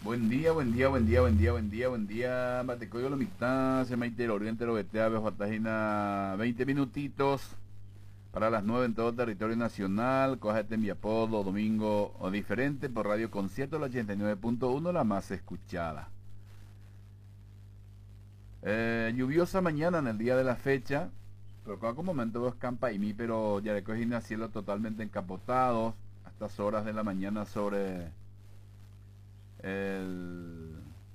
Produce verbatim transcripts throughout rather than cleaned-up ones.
Buen día, buen día, buen día, buen día, buen día, buen día. Matecoyo lo mitad, se me entero, oriente lo vetea, bajo página veinte minutitos para las nueve en todo territorio nacional. Cógete mi apodo, domingo o diferente por Radio Concierto, la ochenta y nueve punto uno, la más escuchada. Eh, lluviosa mañana en el día de la fecha, pero con algún momento vos campa y mí, pero ya le cogí a cielo totalmente encapotados a estas horas de la mañana sobre el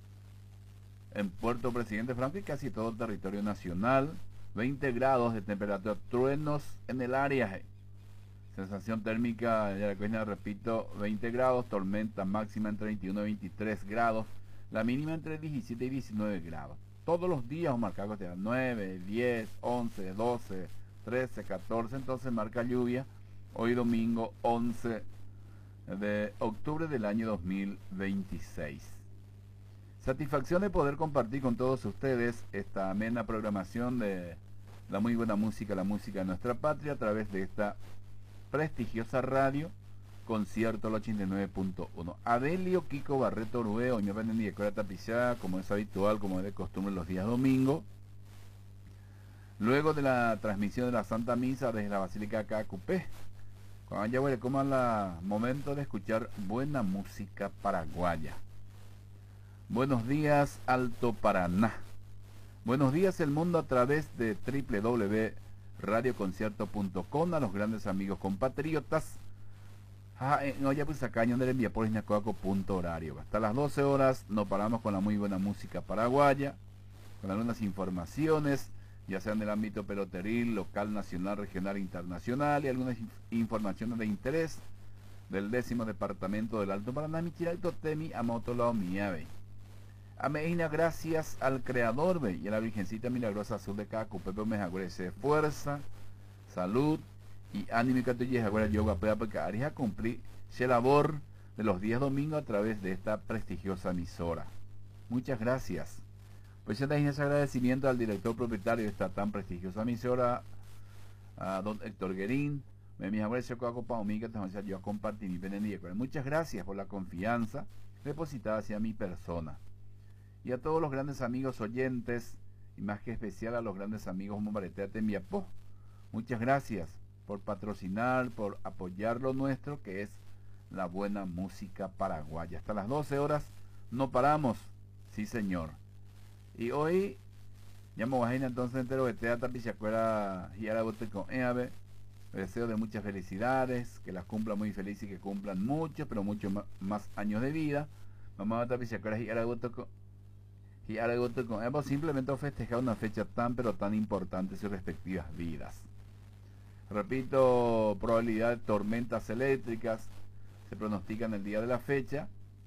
en Puerto Presidente Franco y casi todo el territorio nacional. veinte grados de temperatura, truenos en el área. Sensación térmica, ya la repito, veinte grados, tormenta máxima entre veintiuno y veintitrés grados, la mínima entre diecisiete y diecinueve grados. Todos los días marcados de nueve, diez, once, doce, trece, catorce, entonces marca lluvia. Hoy domingo once de octubre del año dos mil veintiséis. Satisfacción de poder compartir con todos ustedes esta amena programación de la muy buena música, la música de nuestra patria, a través de esta prestigiosa radio Concierto el ochenta y nueve punto uno. Adelio Kiko Barreto Orué, hoy me ven en Diecora Tapizá, como es habitual, como es de costumbre los días domingo. Luego de la transmisión de la Santa Misa desde la Basílica Cacupé, cuando ya huele como la momento de escuchar buena música paraguaya. Buenos días, Alto Paraná. Buenos días, el mundo, a través de doble u doble u doble u punto radio concierto punto com, a los grandes amigos compatriotas. En olla pues acá en el envía por Inacoaco punto horario. Hasta las doce horas nos paramos con la muy buena música paraguaya, con algunas informaciones, ya sean del ámbito peloteril, local, nacional, regional e internacional, y algunas inf informaciones de interés del décimo departamento del Alto Paraná, Michiralto Temi, Amotolao Miave. Ameina, gracias al Creador, ve, y a la Virgencita Milagrosa Azul de Caco, Pepe me agradece fuerza, salud y ánimo que te ahora yoga pueda porque haría cumplir esa labor de los días domingos a través de esta prestigiosa emisora. Muchas gracias. Pues ya también ese agradecimiento al director propietario de esta tan prestigiosa emisora, a don Héctor Guerín, me mis abuelos yo a compartir mi benendía. Muchas gracias por la confianza depositada hacia mi persona. Y a todos los grandes amigos oyentes, y más que especial a los grandes amigos Mombareteate en Viapó. Muchas gracias por patrocinar, por apoyar lo nuestro, que es la buena música paraguaya. Hasta las doce horas no paramos, sí señor. Y hoy, ya me voy a entonces entero de teatro, pichacuera y ahora voy con Eave. Deseo de muchas felicidades, que las cumplan muy felices y que cumplan muchos, pero muchos más años de vida. Vamos a estar pichacuera y ahora voy con y ahora voy con Evo, simplemente festejar una fecha tan pero tan importante en sus respectivas vidas. Repito, probabilidad de tormentas eléctricas se pronostican el día de la fecha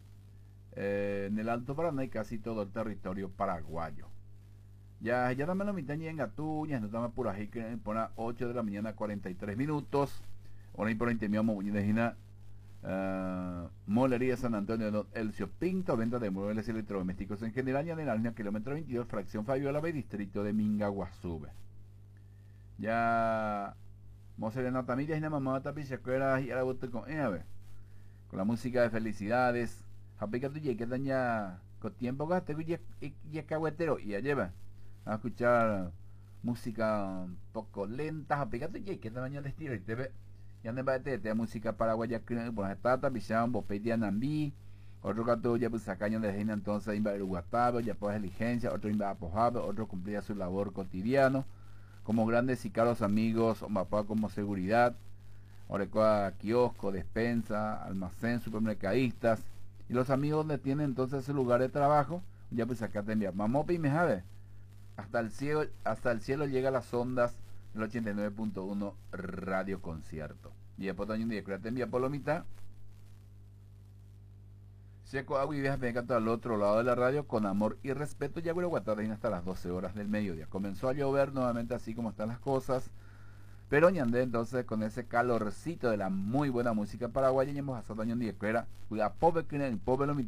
eh, en el Alto Paraná y casi todo el territorio paraguayo. Ya, ya dame la mitad en Gatuñas, no estamos por ahí, que por las ocho de la mañana, cuarenta y tres minutos. Ahora y por ahí temíamos Buñudejina, uh, Molería San Antonio, don Elcio Pinto, venta de muebles electrodomésticos en general, ya en el año kilómetro veintidós, fracción Fabiola Bay, distrito de Mingaguazube. Ya Moserena Tamilla y la mamá tapichacuera y ahora voto con eh, a ver, con la música de felicidades. Japica tu que daña con tiempo gaste y caguetero y ya lleva a escuchar música un poco lenta. Japica tu que daña el estilo y te ve y ande para te música paraguaya que por está tapichando bopedia nambi. Otro gato ya pues sacaño de reina entonces iba el guatado ya pues diligencia, otro iba a pojado, otro cumplía su labor cotidiano como grandes y caros amigos, o mapa como seguridad, orecoa, kiosco, despensa, almacén, supermercadistas, y los amigos donde tienen entonces su lugar de trabajo, ya pues acá te envía, mamopi me jade, hasta el cielo, hasta el cielo llega las ondas del ochenta y nueve punto uno Radio Concierto. Y después también de te envía por la mitad. Seco agua y viajas venga al otro lado de la radio con amor y respeto. Ya voy a aguantar hasta las doce horas del mediodía. Comenzó a llover nuevamente así como están las cosas. Pero ñandé entonces con ese calorcito de la muy buena música paraguaya. Y hemos pasado año de escuela. Cuida pobre que el pobre lo